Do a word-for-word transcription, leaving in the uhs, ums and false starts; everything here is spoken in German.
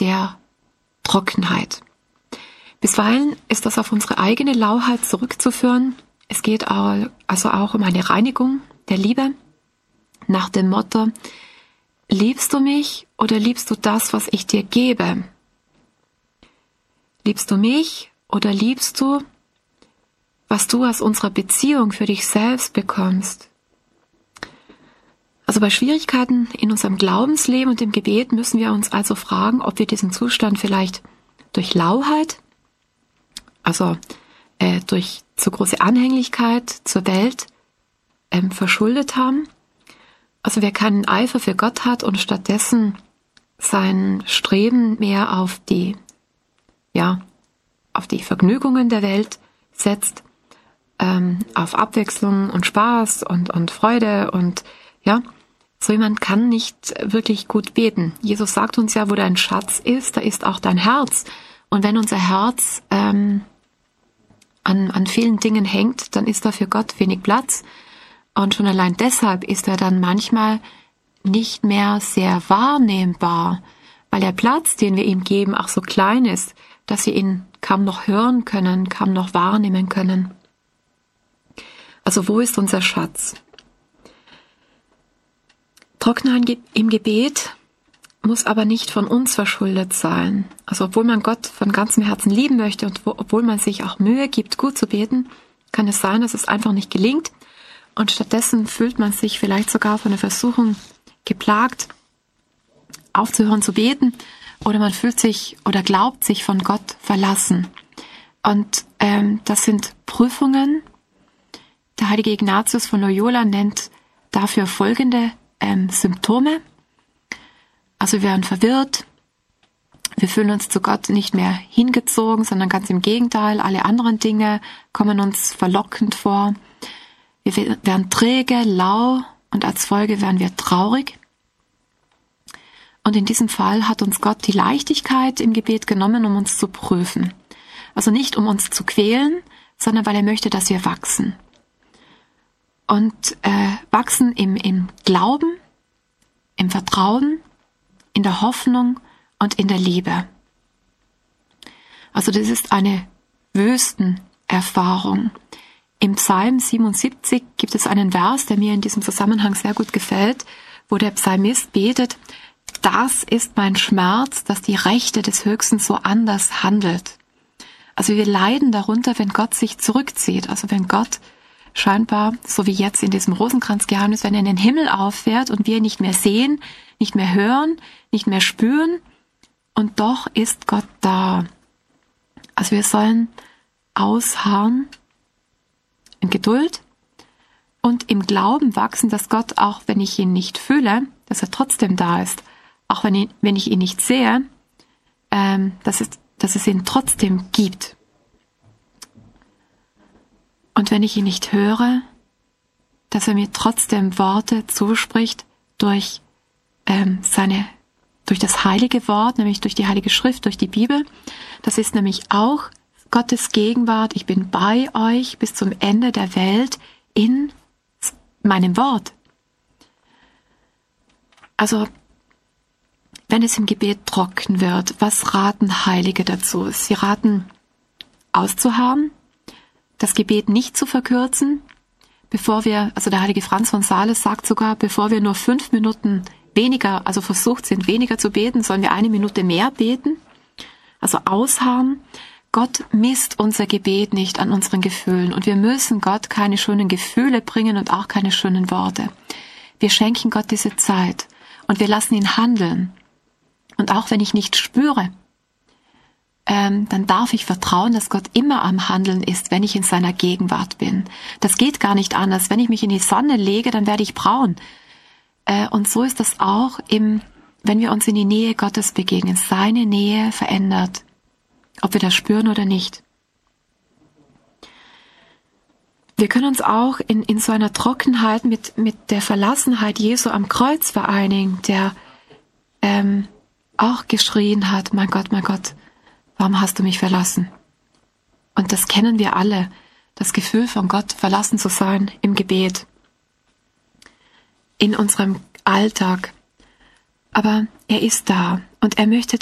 der Trockenheit. Bisweilen ist das auf unsere eigene Lauheit zurückzuführen. Es geht also auch um eine Reinigung der Liebe nach dem Motto: Liebst du mich oder liebst du das, was ich dir gebe? Liebst du mich oder liebst du, was du aus unserer Beziehung für dich selbst bekommst? Also bei Schwierigkeiten in unserem Glaubensleben und im Gebet müssen wir uns also fragen, ob wir diesen Zustand vielleicht durch Lauheit, also äh, durch zu große Anhänglichkeit zur Welt ähm, verschuldet haben. Also wer keinen Eifer für Gott hat und stattdessen sein Streben mehr auf die, ja, auf die Vergnügungen der Welt setzt, ähm, auf Abwechslung und Spaß und, und Freude und ja, so jemand kann nicht wirklich gut beten. Jesus sagt uns ja, wo dein Schatz ist, da ist auch dein Herz. Und wenn unser Herz ähm, an, an vielen Dingen hängt, dann ist da für Gott wenig Platz. Und schon allein deshalb ist er dann manchmal nicht mehr sehr wahrnehmbar, weil der Platz, den wir ihm geben, auch so klein ist, dass wir ihn kaum noch hören können, kaum noch wahrnehmen können. Also wo ist unser Schatz? Trockenheit im Gebet muss aber nicht von uns verschuldet sein. Also obwohl man Gott von ganzem Herzen lieben möchte und wo, obwohl man sich auch Mühe gibt, gut zu beten, kann es sein, dass es einfach nicht gelingt und stattdessen fühlt man sich vielleicht sogar von der Versuchung geplagt, aufzuhören zu beten, oder man fühlt sich oder glaubt sich von Gott verlassen. Und ähm, das sind Prüfungen. Der heilige Ignatius von Loyola nennt dafür folgende ähm, Symptome. Also wir werden verwirrt, wir fühlen uns zu Gott nicht mehr hingezogen, sondern ganz im Gegenteil, alle anderen Dinge kommen uns verlockend vor. Wir werden träge, lau und als Folge werden wir traurig. Und in diesem Fall hat uns Gott die Leichtigkeit im Gebet genommen, um uns zu prüfen. Also nicht um uns zu quälen, sondern weil er möchte, dass wir wachsen. Und äh, wachsen im, im Glauben, im Vertrauen, in der Hoffnung und in der Liebe. Also das ist eine Wüstenerfahrung. Im Psalm siebenundsiebzig gibt es einen Vers, der mir in diesem Zusammenhang sehr gut gefällt, wo der Psalmist betet: Das ist mein Schmerz, dass die Rechte des Höchsten so anders handelt. Also wir leiden darunter, wenn Gott sich zurückzieht, also wenn Gott scheinbar, so wie jetzt in diesem Rosenkranzgeheimnis, wenn er in den Himmel auffährt und wir ihn nicht mehr sehen, nicht mehr hören, nicht mehr spüren, und doch ist Gott da. Also wir sollen ausharren in Geduld und im Glauben wachsen, dass Gott, auch wenn ich ihn nicht fühle, dass er trotzdem da ist. Auch wenn ich, wenn ich ihn nicht sehe, ähm, dass, es, dass es ihn trotzdem gibt. Und wenn ich ihn nicht höre, dass er mir trotzdem Worte zuspricht durch ähm, seine, durch das heilige Wort, nämlich durch die Heilige Schrift, durch die Bibel. Das ist nämlich auch Gottes Gegenwart. Ich bin bei euch bis zum Ende der Welt in meinem Wort. Also, wenn es im Gebet trocken wird, was raten Heilige dazu? Sie raten, auszuharren, das Gebet nicht zu verkürzen, bevor wir, also der heilige Franz von Sales sagt sogar, bevor wir nur fünf Minuten weniger, also versucht sind, weniger zu beten, sollen wir eine Minute mehr beten. Also ausharren. Gott misst unser Gebet nicht an unseren Gefühlen und wir müssen Gott keine schönen Gefühle bringen und auch keine schönen Worte. Wir schenken Gott diese Zeit und wir lassen ihn handeln. Und auch wenn ich nicht spüre, ähm, dann darf ich vertrauen, dass Gott immer am Handeln ist, wenn ich in seiner Gegenwart bin. Das geht gar nicht anders. Wenn ich mich in die Sonne lege, dann werde ich braun. Äh, und so ist das auch, im, wenn wir uns in die Nähe Gottes begegnen. Seine Nähe verändert, ob wir das spüren oder nicht. Wir können uns auch in, in so einer Trockenheit mit, mit der Verlassenheit Jesu am Kreuz vereinigen, der ähm, auch geschrien hat: Mein Gott, mein Gott, warum hast du mich verlassen? Und das kennen wir alle, das Gefühl von Gott verlassen zu sein im Gebet, in unserem Alltag. Aber er ist da und er möchte